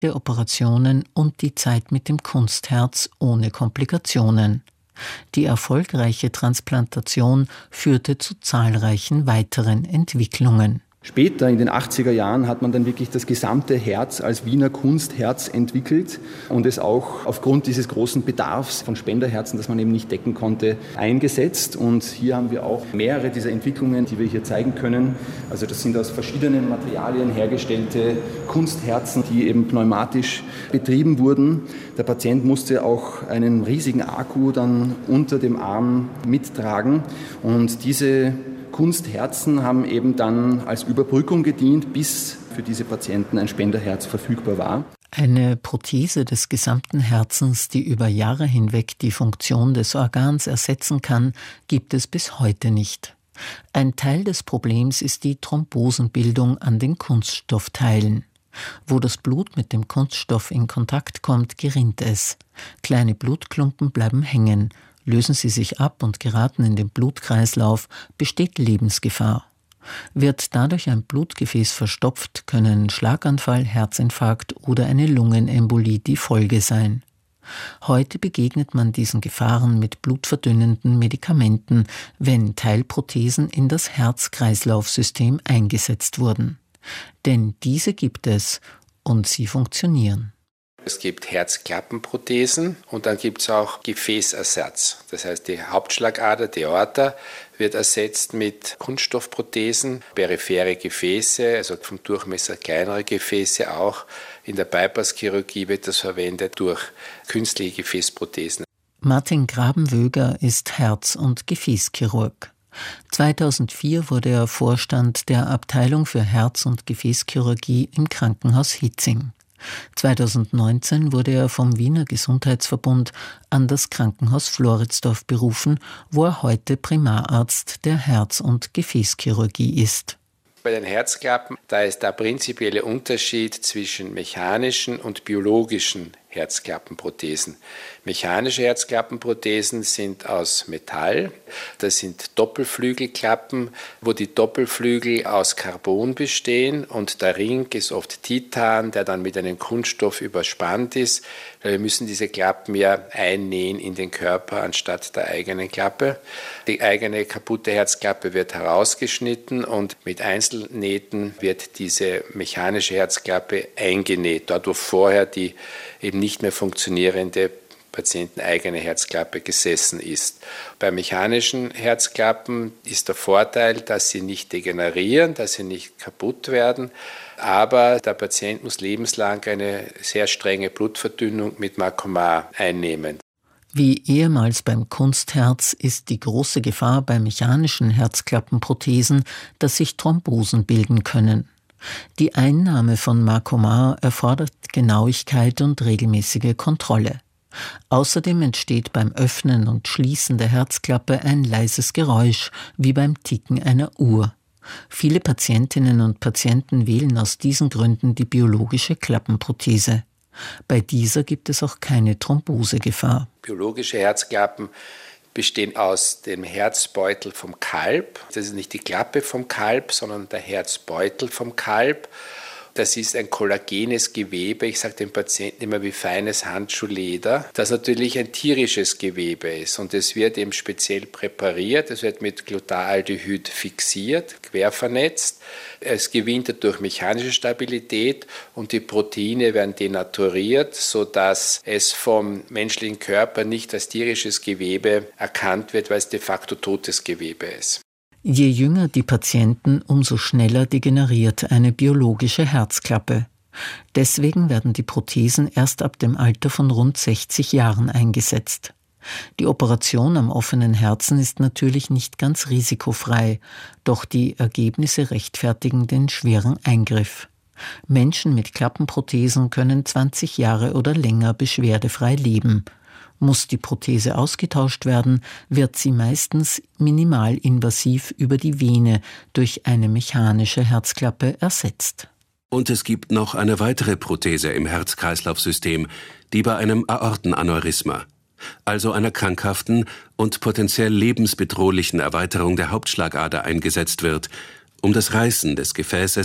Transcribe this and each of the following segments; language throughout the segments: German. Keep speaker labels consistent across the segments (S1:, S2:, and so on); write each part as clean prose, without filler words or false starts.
S1: der Operationen und die Zeit mit dem Kunstherz ohne Komplikationen. Die erfolgreiche Transplantation führte zu zahlreichen weiteren Entwicklungen.
S2: Später, in den 80er Jahren, hat man dann wirklich das gesamte Herz als Wiener Kunstherz entwickelt und es auch aufgrund dieses großen Bedarfs von Spenderherzen, das man eben nicht decken konnte, eingesetzt. Und hier haben wir auch mehrere dieser Entwicklungen, die wir hier zeigen können. Also das sind aus verschiedenen Materialien hergestellte Kunstherzen, die eben pneumatisch betrieben wurden. Der Patient musste auch einen riesigen Akku dann unter dem Arm mittragen und diese Kunstherzen haben eben dann als Überbrückung gedient, bis für diese Patienten ein Spenderherz verfügbar war.
S1: Eine Prothese des gesamten Herzens, die über Jahre hinweg die Funktion des Organs ersetzen kann, gibt es bis heute nicht. Ein Teil des Problems ist die Thrombosenbildung an den Kunststoffteilen. Wo das Blut mit dem Kunststoff in Kontakt kommt, gerinnt es. Kleine Blutklumpen bleiben hängen. Lösen sie sich ab und geraten in den Blutkreislauf, besteht Lebensgefahr. Wird dadurch ein Blutgefäß verstopft, können Schlaganfall, Herzinfarkt oder eine Lungenembolie die Folge sein. Heute begegnet man diesen Gefahren mit blutverdünnenden Medikamenten, wenn Teilprothesen in das Herz-Kreislauf-System eingesetzt wurden. Denn diese gibt es und sie funktionieren.
S3: Es gibt Herzklappenprothesen und dann gibt es auch Gefäßersatz. Das heißt, die Hauptschlagader, die Aorta, wird ersetzt mit Kunststoffprothesen, periphere Gefäße, also vom Durchmesser kleinere Gefäße auch. In der Bypasschirurgie wird das verwendet durch künstliche Gefäßprothesen.
S1: Martin Grabenwöger ist Herz- und Gefäßchirurg. 2004 wurde er Vorstand der Abteilung für Herz- und Gefäßchirurgie im Krankenhaus Hietzing. 2019 wurde er vom Wiener Gesundheitsverbund an das Krankenhaus Floridsdorf berufen, wo er heute Primararzt der Herz- und Gefäßchirurgie ist.
S3: Bei den Herzklappen, da ist der prinzipielle Unterschied zwischen mechanischen und biologischen Herzklappenprothesen. Mechanische Herzklappenprothesen sind aus Metall. Das sind Doppelflügelklappen, wo die Doppelflügel aus Carbon bestehen und der Ring ist oft Titan, der dann mit einem Kunststoff überspannt ist. Wir müssen diese Klappen ja einnähen in den Körper anstatt der eigenen Klappe. Die eigene kaputte Herzklappe wird herausgeschnitten und mit Einzelnähten wird diese mechanische Herzklappe eingenäht, dort wo vorher die eben nicht mehr funktionierende patienteneigene Herzklappe gesessen ist. Bei mechanischen Herzklappen ist der Vorteil, dass sie nicht degenerieren, dass sie nicht kaputt werden, aber der Patient muss lebenslang eine sehr strenge Blutverdünnung mit Makomar einnehmen.
S1: Wie ehemals beim Kunstherz ist die große Gefahr bei mechanischen Herzklappenprothesen, dass sich Thrombosen bilden können. Die Einnahme von Makomar erfordert Genauigkeit und regelmäßige Kontrolle. Außerdem entsteht beim Öffnen und Schließen der Herzklappe ein leises Geräusch, wie beim Ticken einer Uhr. Viele Patientinnen und Patienten wählen aus diesen Gründen die biologische Klappenprothese. Bei dieser gibt es auch keine Thrombosegefahr.
S3: Biologische Herzklappen bestehen aus dem Herzbeutel vom Kalb. Das ist nicht die Klappe vom Kalb, sondern der Herzbeutel vom Kalb. Das ist ein kollagenes Gewebe, ich sage den Patienten immer wie feines Handschuhleder, das natürlich ein tierisches Gewebe ist und es wird eben speziell präpariert, es wird mit Glutaldehyd fixiert, quer vernetzt, es gewinnt dadurch mechanische Stabilität und die Proteine werden denaturiert, sodass es vom menschlichen Körper nicht als tierisches Gewebe erkannt wird, weil es de facto totes Gewebe ist.
S1: Je jünger die Patienten, umso schneller degeneriert eine biologische Herzklappe. Deswegen werden die Prothesen erst ab dem Alter von rund 60 Jahren eingesetzt. Die Operation am offenen Herzen ist natürlich nicht ganz risikofrei, doch die Ergebnisse rechtfertigen den schweren Eingriff. Menschen mit Klappenprothesen können 20 Jahre oder länger beschwerdefrei leben. Muss die Prothese ausgetauscht werden, wird sie meistens minimalinvasiv über die Vene durch eine mechanische Herzklappe ersetzt.
S4: Und es gibt noch eine weitere Prothese im Herz-Kreislauf-System, die bei einem Aortenaneurysma, also einer krankhaften und potenziell lebensbedrohlichen Erweiterung der Hauptschlagader eingesetzt wird, um das Reißen des Gefäßes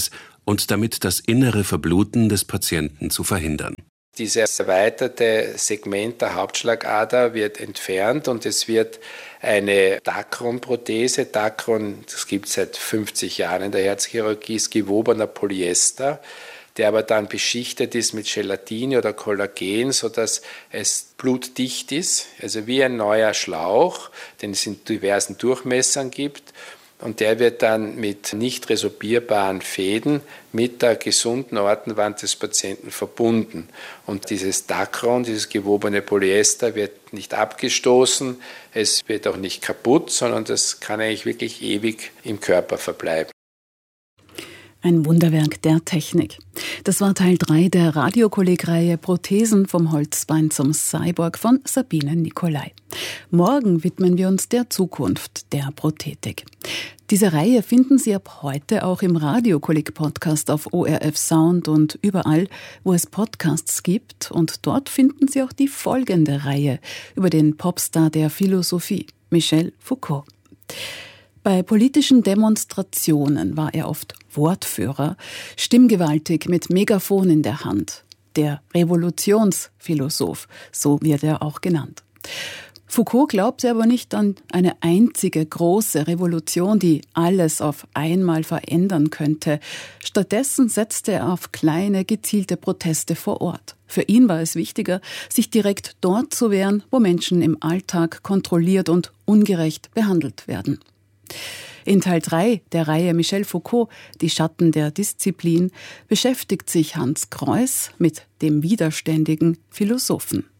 S4: und damit das innere Verbluten des Patienten zu verhindern.
S3: Dieses erweiterte Segment der Hauptschlagader wird entfernt und es wird eine Dacron-Prothese. Dacron, das gibt es seit 50 Jahren in der Herzchirurgie, ist gewobener Polyester, der aber dann beschichtet ist mit Gelatine oder Kollagen, sodass es blutdicht ist, also wie ein neuer Schlauch, den es in diversen Durchmessern gibt. Und der wird dann mit nicht resorbierbaren Fäden mit der gesunden Aortenwand des Patienten verbunden. Und dieses Dacron, dieses gewobene Polyester, wird nicht abgestoßen, es wird auch nicht kaputt, sondern das kann eigentlich wirklich ewig im Körper verbleiben.
S5: Ein Wunderwerk der Technik. Das war Teil 3 der Radiokolleg-Reihe Prothesen vom Holzbein zum Cyborg von Sabine Nicolai. Morgen widmen wir uns der Zukunft der Prothetik. Diese Reihe finden Sie ab heute auch im Radiokolleg-Podcast auf ORF Sound und überall, wo es Podcasts gibt. Und dort finden Sie auch die folgende Reihe über den Popstar der Philosophie, Michel Foucault. Bei politischen Demonstrationen war er oft Wortführer, stimmgewaltig mit Megafon in der Hand. Der Revolutionsphilosoph, so wird er auch genannt. Foucault glaubte aber nicht an eine einzige große Revolution, die alles auf einmal verändern könnte. Stattdessen setzte er auf kleine, gezielte Proteste vor Ort. Für ihn war es wichtiger, sich direkt dort zu wehren, wo Menschen im Alltag kontrolliert und ungerecht behandelt werden. In Teil 3 der Reihe Michel Foucault, die Schatten der Disziplin, beschäftigt sich Hans Kreuß mit dem widerständigen Philosophen.